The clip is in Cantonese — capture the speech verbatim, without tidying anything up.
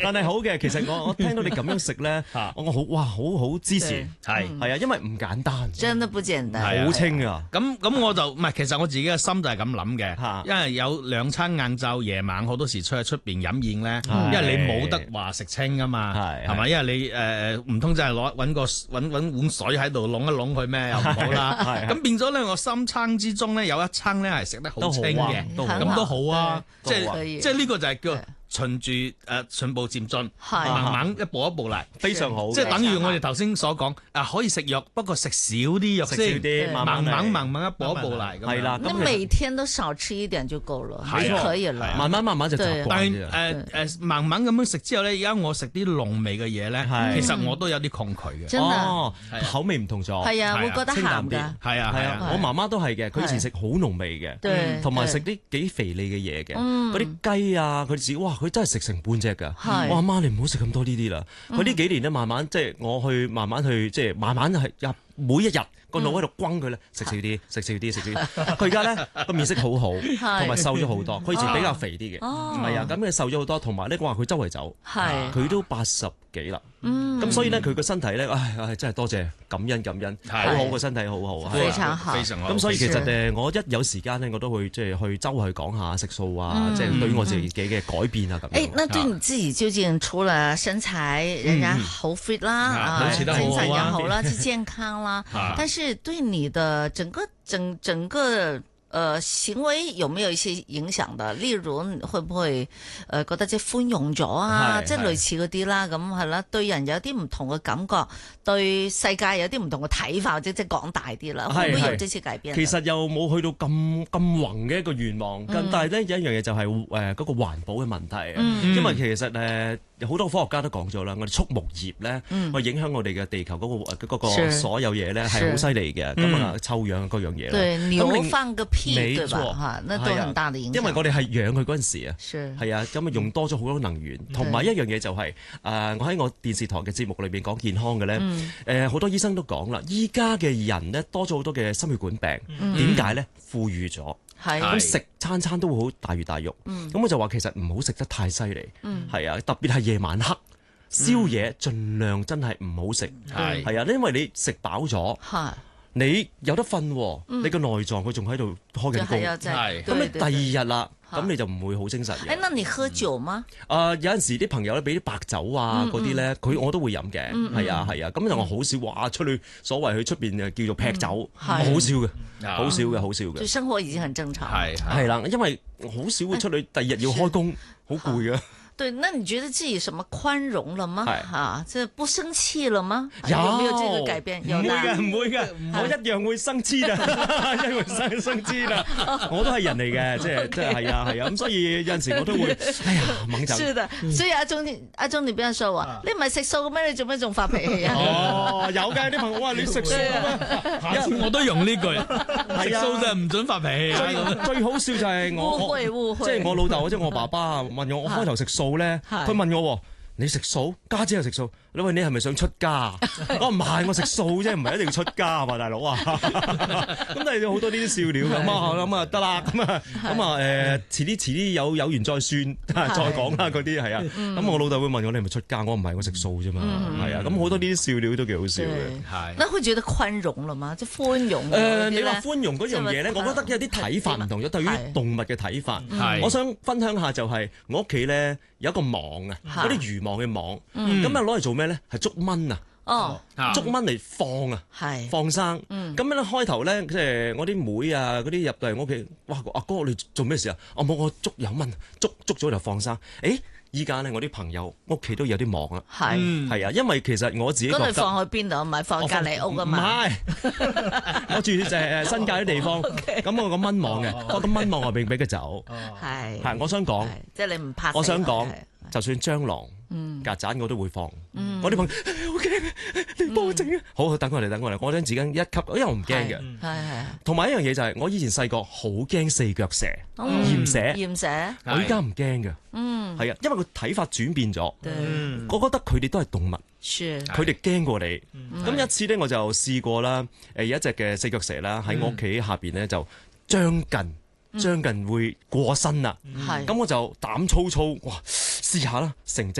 但係好嘅，其實我我聽到你咁樣食咧，我我好哇，好好支持，係係啊，因為唔簡單， 真的不簡單， 好清啊。 咁咁我就唔係，其實我自己嘅心就係咁諗嘅，因為有兩餐晏晝、夜晚好多時出去出邊飲宴咧，因為你冇得話食清噶嘛，係咪？因為你誒唔通真係攞揾個揾揾碗水喺度攏一攏佢咩？又唔好啦。咁變咗咧，我三餐之中咧有一餐咧係食得好清嘅，咁都好啊，即係即係呢個就係叫循住誒循步漸進，慢慢一步一步嚟， 非常好。 即係等於我哋頭先所講，啊可以食肉，不過食少啲肉先，慢慢慢慢一步一步嚟。 係啦， 你每天都少吃一點就夠了，就可以了。 慢慢慢慢就習慣。 但係誒誒慢慢咁樣食之後咧，而家我食啲濃味嘅嘢咧，其實我都有啲抗拒嘅。 真哦，口味唔同咗。 係啊，會覺得鹹㗎。 係啊係啊， 我媽媽都係嘅，佢以前食好濃味嘅，同埋食啲幾肥膩嘅嘢嘅，嗰啲雞啊，佢自己哇，佢真係食成半隻㗎。我阿媽你唔好食咁多呢啲啦。佢呢幾年咧，慢慢即係我去慢慢去即係慢慢係入每一日個腦喺度轟佢咧，食少啲，食少啲，食少啲。佢而家咧個面色好好，同埋瘦咗好多。佢以前比較肥啲嘅，係啊，咁佢瘦咗好多，同埋咧我話佢周圍走，佢都八十幾啦。咁所以咧佢個身體咧，唉唉真係多謝感恩感恩，好好個身體好好， 非常好， 非常好。 咁所以其實誒，我一有時間咧，我都會即係去周圍講下食素啊，即係對於我自己嘅改變啊咁樣。 誒，那對你自己究竟除了身材，人家好 fit 啦，啊，精神也好啦，是健康啦，但是對你的整個整整個。誒、呃、行為有沒有一些影響的？例如會唔會誒、呃、覺得即係寬容咗啊？即係類似嗰啲啦，咁係啦，對人有啲唔同嘅感覺，對世界有啲唔同嘅睇法，或者即係講大啲啦，會唔會有這些改變？ 其實又冇去到咁咁宏嘅一個願望，嗯、但係咧有一樣嘢就係誒嗰個環保嘅問題，嗯、因為其實誒。呃好多科學家都講咗啦，我哋畜牧業咧，我影響我哋嘅地球嗰個嗰個所有嘢咧係好犀利嘅，咁啊臭氧嗰樣嘢。 對，牛放個屁，對吧？ 嚇， 那都很大的影響。 因為我哋係養佢嗰陣時啊，係啊，咁啊用多咗好多能源，同埋一樣嘢就係誒，我喺我電視台嘅節目裏邊講健康嘅咧，誒好多醫生都講啦，依家嘅人咧多咗好多嘅心血管病，點解咧？富裕咗。咁食餐餐都會好大魚大肉，咁我就話其實唔好食得太犀利，係啊，特別係夜晚黑宵夜，盡量真係唔好食，係啊，因為你食飽咗，你有得瞓，你個內臟佢仲喺度開緊工，咁你第二日啦，咁你就唔會好精神嘅。 誒，那你喝酒嗎？ 啊，有陣時啲朋友咧俾啲白酒啊嗰啲咧，佢我都會飲嘅，係啊係啊，咁但我好少話出去所謂去出邊誒叫做劈酒，我好少嘅，好少嘅，好少嘅。 就生活已經很正常。 係係啦，因為好少會出去，第二日要開工，好攰啊。 對，那你覺得自己什麼寬容了嗎？啊，即係不生氣了嗎？ 有沒有這個改變？ 唔會嘅，唔會嘅，我一樣會生氣啦，一樣會生生氣啦。我都係人嚟嘅，即係即係係啊係啊，咁所以有陣時我都會，哎呀猛走。 是的，所以阿忠，阿忠你不要說我，你唔係食素嘅咩？你做咩仲發脾氣啊？ 哦，有嘅啲朋友話你食素咩？ 下次我都用呢句，食素就唔准發脾氣。 最最好笑就係我， 誤會誤會， 即係我老豆即係我爸爸問我，我開頭食素咧，佢問我你食素，家姐又食素，你話你係咪想出家？我唔係，我食素啫，唔係一定要出家嘛，大佬啊！咁但係有好多呢啲笑料咁啊，咁啊得啦，咁啊咁啊誒，遲啲遲啲有有緣再算，再講啦嗰啲係啊。咁我老豆會問我你係咪出家？我唔係，我食素啫嘛，係啊。咁好多呢啲笑料都幾好笑嘅。係。 那會覺得寬容了嗎？即係寬容。 誒，你話寬容嗰樣嘢咧，我覺得有啲睇法唔同咗。對於動物嘅睇法，我想分享下就係我屋企咧有一個網啊，嗰啲漁網嘅網，咁啊攞嚟做咩咧？係捉蚊啊！哦，捉蚊嚟放啊，係放生。咁樣咧開頭咧，即係我啲妹啊嗰啲入到嚟我屋企，哇！阿哥你做咩事啊？我冇，我捉有蚊，捉捉咗就放生。誒，依家咧我啲朋友屋企都有啲網啦，係係啊，因為其實我自己覺得，咁你放去邊度？唔係放隔離屋㗎嘛？唔係，我住就係誒新界啲地方，咁我個蚊網嘅，我個蚊網我並俾佢走。係係，我想講， 即係你唔怕。 我想講，就算蟑螂、曱甴我都會放。我啲朋友好驚，你幫我整啊！好，等我嚟，等我嚟，我將紙巾一吸，因為我唔驚嘅。係係。同埋一樣嘢就係，我以前細個好驚四腳蛇、鹽蛇、 鹽蛇， 我依家唔驚嘅。嗯，係啊，因為個睇法轉變咗。我覺得佢哋都係動物，佢哋驚過你。咁一次咧，我就試過啦。誒，有一隻嘅四腳蛇啦，喺我屋企下邊咧就將近。將近會過身啦，咁我就膽粗粗，哇，試下啦，成隻